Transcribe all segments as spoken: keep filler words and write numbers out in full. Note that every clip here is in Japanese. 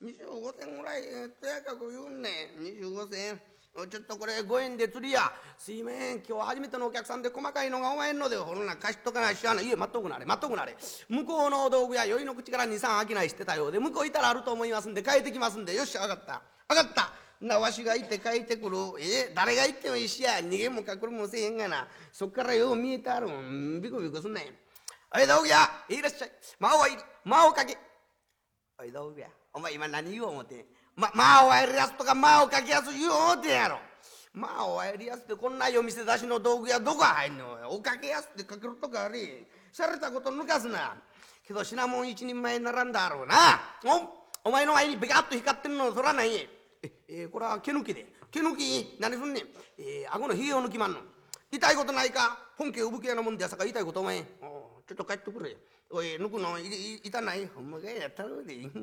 にじゅうごせんぐらいとやかく言うんねん。にじゅうごせんちょっとこれごえんで釣りや。すいません今日初めてのお客さんで細かいのがおまへんのでほらな貸しとかないしゃあない。いえ待っとくなれ待っとくなれ。向こうのお道具や酔いの口からにさん商いしてたようで向こういたらあると思いますんで帰ってきますんで。よっしゃ分かった分かったな。わしが行って帰ってくる。えー、誰が行ってもいいしや。逃げも隠れもせえへんがな。そっからよう見えてあるもん。ビクビクすんねん。おい道具やいらっしゃい。間をいり間をかけ。おい道具やお前今何言おう思ってん。ま、間を入るやつとか間をかけやす言おう思てんやろ。間を入るやつってこんな夜店出しの道具やどこ入んの。おかけやつってかけるとかありしゃれたこと抜かすな。けど品物一人前に並んだろうな。おお前の前にベカッと光ってんのそらない。ええー、これは毛抜きで。毛抜き何すんねん。えー、顎のひげを抜きまんの。痛いことないか。本家産毛屋のもんでやさか痛いことお前。おちょっと帰ってくれ。おい抜くのいい痛ない。お前がやったので痛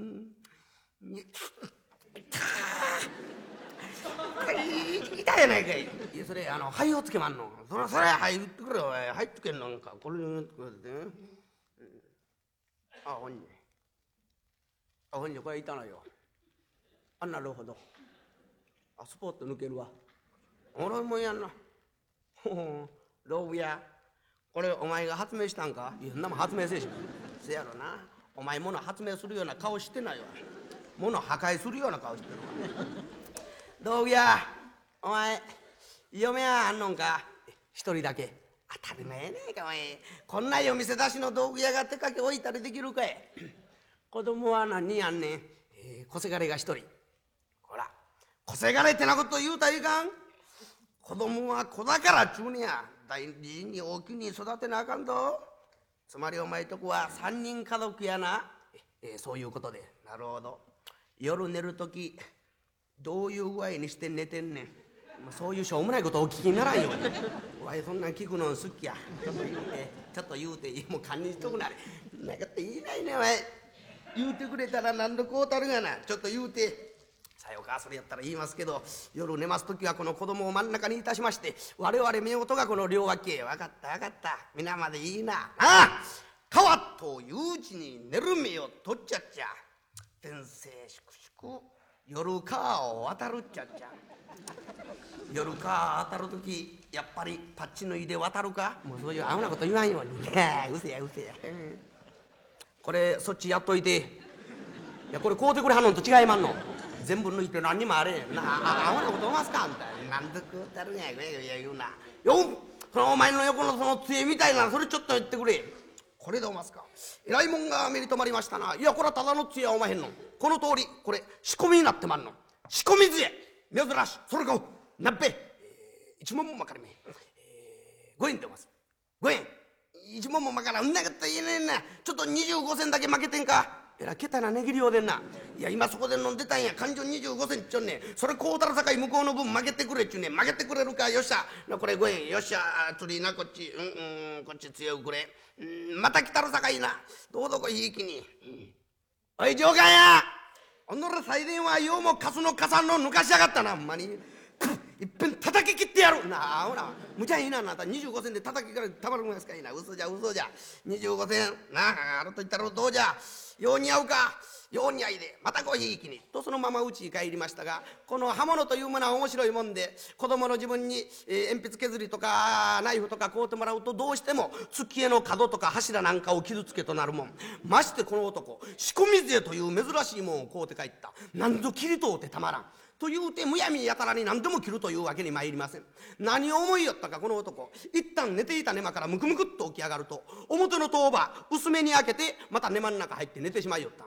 いやないかい。いやそれあの灰をつけまんの。それそれ灰打ってくれおい。灰つけんのんかこれこれで、ね、あほんにあほんにこれ痛ないよ。あなるほど。あスポッと抜けるわ。俺もやんな。ほほ道具やこれお前が発明したんか。いやそんなもん発明せえしせやろな。お前物発明するような顔してないわ。物破壊するような顔してるわ道具やお前嫁はあんのんか。一人だけ。当たり前やねえかお前。こんな夜店出しの道具屋が手かけ置いたりできるかい。子供は何人やんねん。えー、小せがれが一人。ほら小せがれってなこと言うたらいかん。子供は子だからっちゅうねや。大事に大きに育てなあかんぞ。つまりお前とこは三人家族やな。えー、そういうことで。なるほど。夜寝るときどういう具合にして寝てんねん。そういうしょうもないことお聞きにならんよ。わいそんなん聞くの好きや。ちょっと言うてちょっと言うてもう堪忍しとくなれ。なんかって言いないねお前。言うてくれたら何度こうたるがな。ちょっと言うて。さよかそれやったら言いますけど夜寝ます時はこの子供を真ん中にいたしまして我々夫婦がこの両脇へ。分かった分かった皆までいいな。ああ川という字に寝る目を取っちゃっちゃ天聖粛々夜川を渡るっちゃっちゃ。夜川渡る時やっぱりパッチ脱いで渡るか。もうそういうあんなこと言わんように。いやうせやうせや。これそっちやっといて。いやこれ買うてくれはんのと違いまんの。全部抜いて何にもあれへんな。ああんなこと思いますかあんた。なんで食うたるんやいや言うな。よそのお前の横のその杖みたいなそれちょっと言ってくれ。これでおますか。えらいもんが目に留まりましたな。いやこれはただの杖はおまへんの。この通りこれ仕込みになってまんの。仕込み杖珍しい。それかなっぺ、えー、一文もまかりめ、えー、ごえんでおます。ごえん一文もまからんなかったら言えねえな。ちょっとにじゅうごせんだけ負けてんか。えらけたな値切りようでんな。いや今そこで飲んでたんや。勘定にじゅうごせんっちょんねん。それこうたらさかい向こうの分負けてくれっちゅうねん。負けてくれるか。よっしゃこれごえんよっしゃ釣りなこっちうんうんこっち強くくれ。うんまた来たるさかいな。どうぞこひいきに、うん、おい上官やおのら最電はようもカスのかさんの抜かしやがったな。ほんまにいっぺん叩き切ってやるなあ。ほらむちゃいいなあなた。にじゅうごせんで叩きからたまるんですかいな。嘘じゃ嘘じゃ。にじゅうごせんなああると言ったらどうじゃ。よう似合うか。よう似合いでまたごひいきにとそのまま家に帰りましたがこの刃物というものは面白いもんで子供の自分に、えー、鉛筆削りとかナイフとか買うてもらうとどうしても月絵の角とか柱なんかを傷つけとなるもん。ましてこの男仕込み杖という珍しいもんを買うて帰った。何ぞ切りとうてたまらんというてむやみやたらに何でも切るというわけに参りません。何を思いよったかこの男一旦寝ていた寝間からムクムクっと起き上がると表の戸場薄めに開けてまた寝間の中入って寝てしまいよった。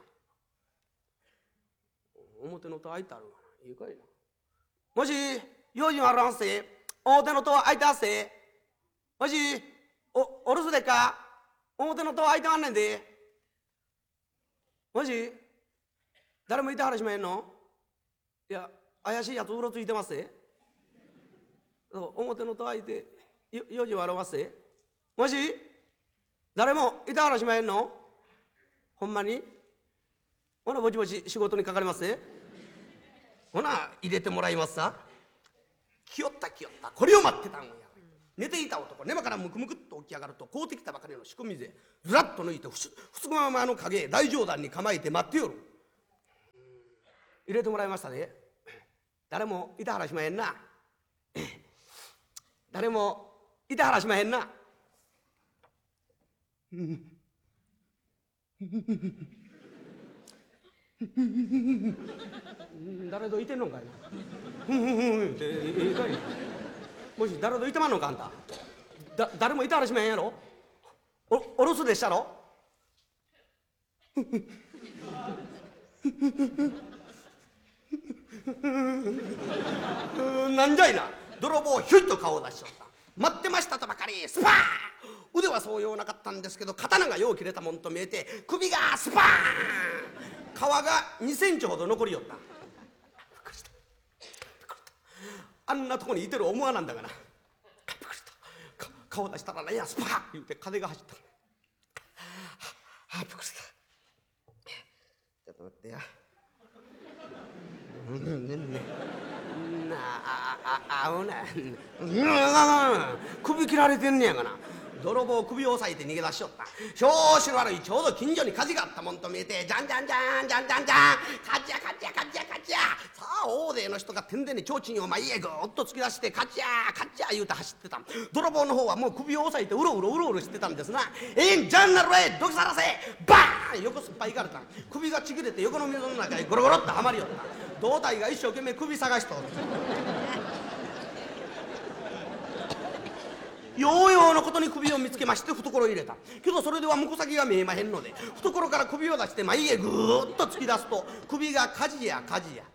表の戸開いてあるがないいかいな。もし用心あるはんせ。表の戸開いてはっせ。もしおお留守でっか。表の戸開いてはんねんで。もし誰もいてはらしまへんの。いや怪しいやつうろついてますせ。表の戸開いて用心あるわっせ。もし誰もいてはらしまへんの。ほんまにほなぼちぼち仕事にかかりますぜ。ほな入れてもらいますさ。来よった来よったこれを待ってたんや。寝ていた男寝間からムクムクっと起き上がると買うてきたばかりの仕込み勢ずらっと抜いてふすふすままの影へ大上段に構えて待ってよる。 入れてもらいましたね。誰もいたはらしまへんな。誰もいたはらしまへんな。誰といてんのかいな。ふんふんふんってええかいな。もし誰といてまんのかあんた。だ誰もいたはらしまへんやろ。おお留守でしたろ。なんじゃいな。泥棒ひょいと顔を出しちゃった。待ってましたとばかりスパーン。腕はそうようなかったんですけど刀がよう切れたもんと見えて首がスパーン。皮がにセンチほど残りよった。びっくりした。びっくりした。あんなとこにいてる思わなんだがな。びっくりした。顔出したらねやスパーン言うて風が走った。はあ、びっくりした。ちょっと待ってや。うんねねなあああおな首切られてんねやがな。泥棒首を押さえて逃げ出しよった。調子の悪いちょうど近所に火事があったもんと見えてじゃんじゃんじゃんじゃんじゃんじゃん火事や火事や火事や火事や。さあ大勢の人が天でに提灯を前へぐーっと突き出して火事や火事や言うて走ってた。泥棒の方はもう首を押さえてうろうろうろうろしてたんですな。ええんじゃんなろえどきさらせバーン横すっぱいかれた。首がちぎれて横の水の中へゴロゴロっとはまりよった。胴体が一生懸命首探しとようようのことに首を見つけまして懐入れた。けどそれでは婿先が見えまへんので懐から首を出して前へぐーっと突き出すと首が火事や火事や。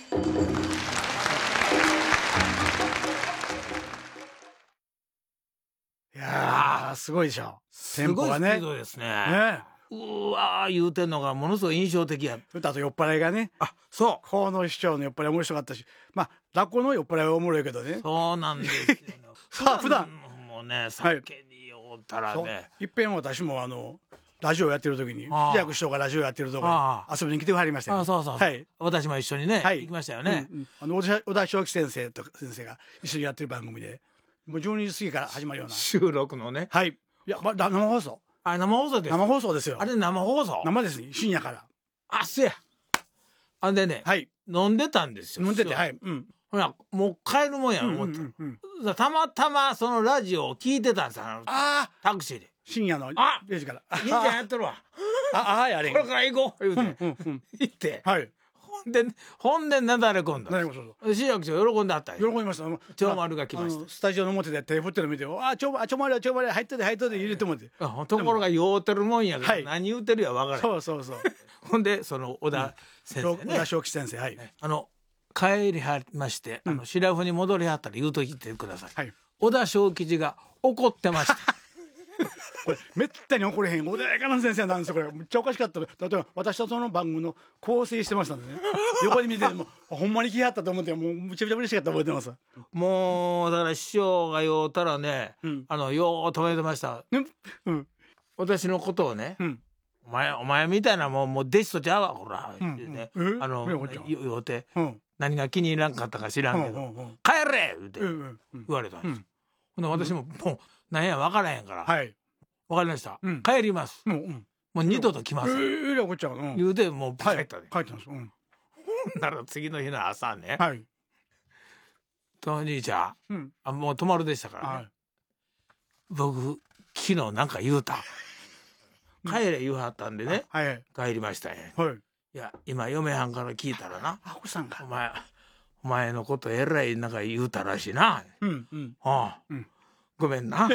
いやーすごいでしょ。テンポがね。 すごいスピードですね。 ねうわー言うてんのがものすごい印象的や。 歌と酔っ払いがね。 あ、そう河野市長の酔っ払い面白かったし、まあ落語の酔っ払いはおもろいけどね。 そうなんですよ。 さあ普段もうね酒に酔ったらそうね。 いっぺん私もあのラジオやってる時にああ藤役師匠がラジオやってるとこあ遊びに来てはりましたよ。 あ、そうそう。 はい。 私も一緒にねはい行きましたよね。 うんうんあの小田小田正樹先生とか先生が一緒にやってる番組でもうじゅうにじ過ぎから始まるような。 収録のね。 はい。いや、まあ、生放送。 あ、生放送です。 生放送ですよ。 あれ生放送。 生ですね。深夜から。 あ、せや。あんでね、 はい。 飲んでたんですよ。 飲んでて、はい。うん。 ほらもう帰るもんやろ思ったら、たまたまそのラジオを聞いてたんですよ。 ああ。 タクシーで。 深夜のあれいじから。 いいじゃんやってるわ。 ああ、やれ。 これから行こう言うて、 うんうん。 行って。 はい。 ほんでほんでなだれ込んだ。 何もそうそう。 志らく長喜んであったよ。 喜びました。 長丸が来ました。 スタジオの表で手振ってるの見て、あ、ちょまちょまりちょまり入ってて入ってて入れてもって。 ところが酔うてるもんやから、 はい、 何言うてるや分からそうそうそう。 ほんでその小田先生ね。 小田正樹先生、はい。 あの帰りはりまして、あのシラフに戻りはったら言うときってください。 はい。 小田正吉が怒ってました。 これめったに怒れへん穏やかな先生なんですよ。これめっちゃおかしかった。例えば私とその番組の構成してましたんでね。横で見ててもほんまに来はったと思ってもうむちゃくちゃ嬉しかった覚えてます。 もうだから師匠が酔うたらね、 うん、 あのよう止めてました。 うんうん、 私のことをね、 うん、 お前お前みたいなもうもう弟子とちゃうわほら、うんってね、 うん、 あの酔うて、 うん、 何が気に入らんかったか知らんけど、うんうんうん、帰れ言うて言われたんです。ほんで私ももう何や分からへんから。はい、わかりました、うん、帰ります、うんうん、もう二度と来ます、えー、こっちゃう、うん、 言うてもう帰ったで、 はい、帰ったんです、うん、 なら次の日の朝ね、 はい、 と兄ちゃん、うん、あもう泊まるでしたからね、はい、僕昨日なんか言うた帰れ言うはったんでね、はい、帰りましたね、はい、いや今嫁はんから聞いたらな、 あこさんかお前お前のことえらいなんか言うたらしいな、うんうん、ああ、うん、ごめんな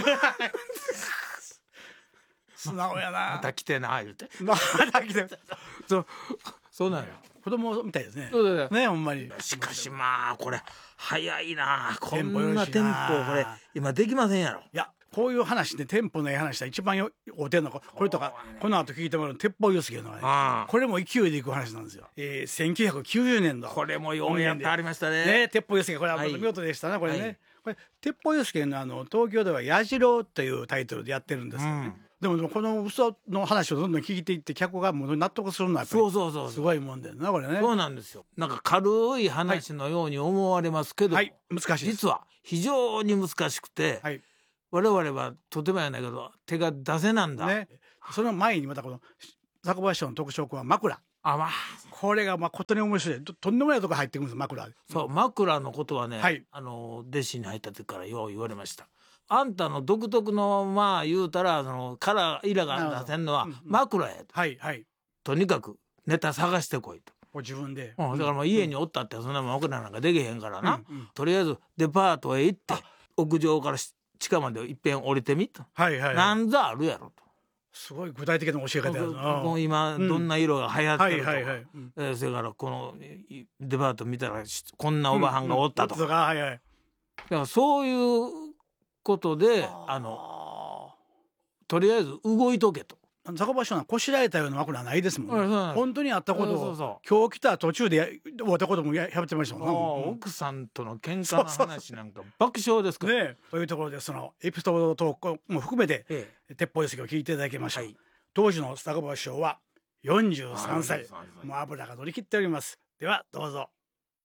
素直やな。 また来てな言うて。 また来て。 そうそうなのよ。 子供みたいですね。 そうだよ。 ねほんまに。 しかしまあこれ早いな。こんなテンポこれ今できませんやろ。 いやこういう話でテンポのいい話は一番よおてんのこれとかこの後聞いてもらう鉄砲よすげのね。これも勢いでいく話なんですよ。えー、せんきゅうひゃくきゅうじゅうねんど。 これもようやってありましたね。 ね鉄砲よすげこれは見事でしたねこれね。これ鉄砲よすげのあの東京ではやじろうというタイトルでやってるんですよね。でもこの嘘の話をどんどん聞いていって客がもう納得するのはやっぱりすごいもんだよなこれね。 そうなんですよ。なんか軽い話のように思われますけど、 はい、難しいです。 実は非常に難しくて、はい、我々はとてもやないけど手が出せなんだ、ね、 その前にまたこの坂林師匠の特色は枕。 あまあこれがまあことに面白い と, とんでもないとこ入ってくるんです枕で。 そう枕のことはね、 はい、 あの弟子に入った時からよう言われました。あんたの独特のまあ言うたらあのカラーイラが出せんのは枕やと、うんうん、 はいはい、とにかくネタ探してこいと。 自分で、 うん、だからもう家におったってそんな枕なんかできへんからな、うんうん、とりあえずデパートへ行って屋上から地下までいっぺん降りてみと、はいはいはい、なんざあるやろと。 すごい具体的な教え方やな。 もう今どんな色が流行ってるとか、えそれからこのデパート見たらこんなおばはんがおったとか、うんうん、はいはい、だからそういうことであのとりあえず動いとけと。 坂場所はこしらえたような枕はないですもんね、うん、本当にあったことをそうそうそう今日来た途中で終わったこともやってましたもんね、 うん、奥さんとの喧嘩の話なんか爆笑ですからね。 というところでそのエピソードトークも含めて、ええ、鉄砲寄席を聞いていただきました、はい、当時の坂場師匠はよんじゅうさんさい、もう油が乗り切っております。ではどうぞ。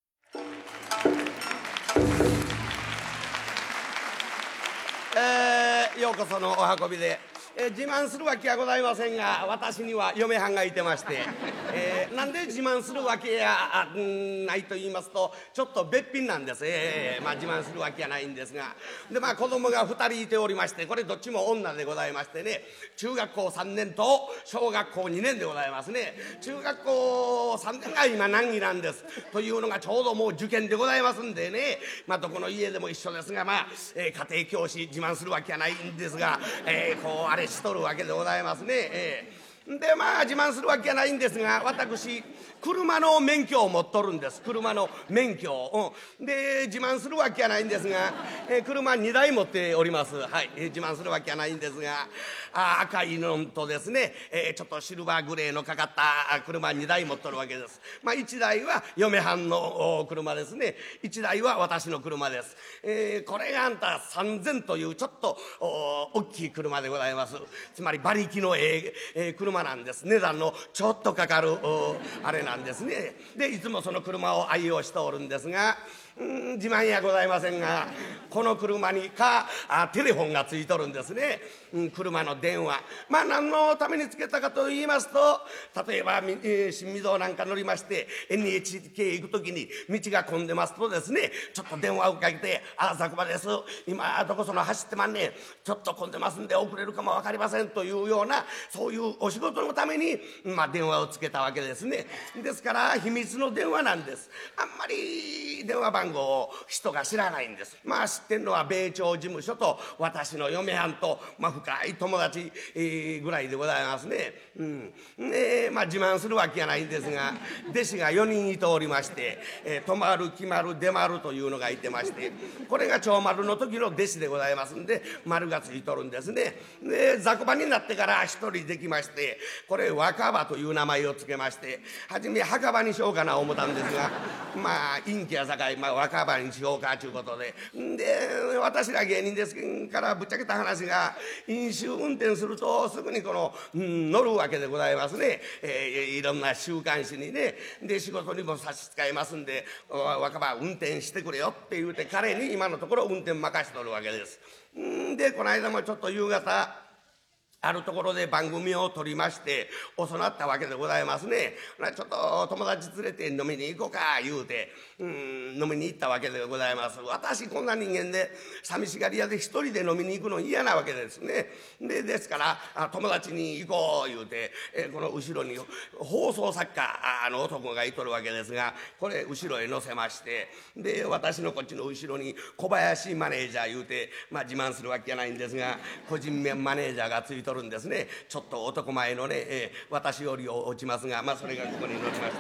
えー、ようこそのお運びでえー、自慢するわけはございませんが、私には嫁はんがいてまして、えー、なんで自慢するわけやんないと言いますと、ちょっとべっぴんなんです、えーまあ、自慢するわけはないんですが、で、まあ、子供がふたりいておりまして、これどっちも女でございましてね、中学校さんねんと小学校にねんでございますね。中学校さんねんが今難儀なんですというのがちょうどもう受験でございますんでね、まあ、どこの家でも一緒ですが、まあえー、家庭教師自慢するわけはないんですが、えー、こうあれしとるわけでございますね、えー、でまあ自慢するわけはないんですが、私車の免許を持っとるんです。車の免許を、うん、で自慢するわけはないんですが、えー、車にだい持っております。はい、えー、自慢するわけはないんですが、あ赤いのとですね、えー、ちょっとシルバーグレーのかかった車にだい持っとるわけです。まあいちだいは嫁はんの車ですね、いちだいは私の車です。えー、これがあんたさんぜんというちょっと大きい車でございます。つまり馬力のええー、車なんです。値段のちょっとかかるあれなんですね。でいつもその車を愛用しておるんですが、うん自慢やございませんが、この車にかあテレフォンがついとるんですね、うん、車の電話。まあ何のためにつけたかと言いますと、例えば、えー、新御堂なんか乗りまして エヌエイチケー 行く時に道が混んでますとですね、ちょっと電話をかけて「あざくばです、今どこその走ってまんねん、ちょっと混んでますんで遅れるかも分かりません」というような、そういうお仕事のために、まあ、電話をつけたわけですね。ですから秘密の電話なんです。あんまり電話番号を人が知らないんです。まあ知ってんのは米朝事務所と私の嫁はんと、まあ、深い友達、えー、ぐらいでございますね。うん、でまあ自慢するわけがないんですが、弟子がよにんいておりまして、えー、泊まる決まる出丸というのがいてまして、これが長丸の時の弟子でございますんで丸がついとるんですね。で雑魚場になってから一人できまして、これ若葉という名前をつけまして、初め墓場にしようかな思ったんですが、まあ陰気やさかい、まあ、若葉にしようかということで、で私ら芸人ですからぶっちゃけた話が、飲酒運転するとすぐにこの、うん、乗るわけでございますね、えー、いろんな週刊誌にね。で仕事にも差し支えますんで「若葉運転してくれよ」って言うて彼に今のところ運転任しとるわけです。んでこの間もちょっと夕方あるところで番組を撮りまして遅なったわけでございますね。ちょっと友達連れて飲みに行こうか言うて、うん飲みに行ったわけでございます。私こんな人間で寂しがり屋で一人で飲みに行くの嫌なわけですね。でですから友達に行こう言うて、えこの後ろに放送作家の男がいとるわけですが、これ後ろへ乗せまして、で私のこっちの後ろに小林マネージャー言うて、まあ自慢するわけじゃないんですが個人マネージャーがついとるんですね。ちょっと男前のね、えー、私より落ちますが、まあそれがここに乗りまして、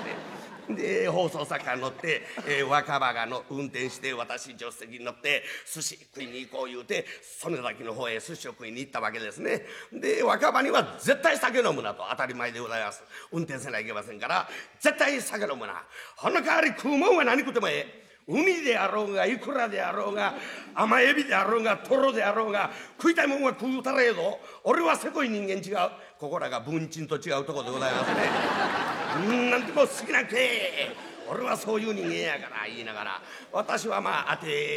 で放送作家に乗って、えー、若葉がの運転して、私助手席に乗って寿司食いに行こう言うて曽根崎の方へ寿司を食いに行ったわけですね。で若葉には絶対酒飲むなと当たり前でございます。運転せないけませんから絶対酒飲むな。ほんの代わり食うもんは何食ってもええ。ウニであろうがイクラであろうが甘エビであろうがトロであろうが食いたいもんは食うたらええぞ。俺はせこい人間違う。ここらが文鎮と違うとこでございますね。うんなんでも好きな食え。俺はそういう人間やから言いながら、私はまあ当て